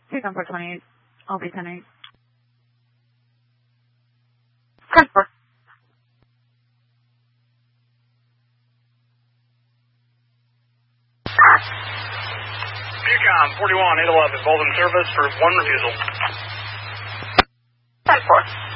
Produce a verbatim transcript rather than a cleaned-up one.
Take on four twenty-eight. I'll be ten eight. Transport. Bucom forty-one, eight eleven, Bolden service for one refusal. Transport.